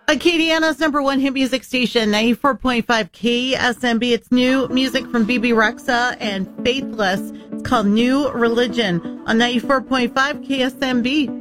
Acadiana's number one hit music station, 94.5 KSMB. It's new music from BB Rexa and Faithless. It's called New Religion on 94.5 KSMB.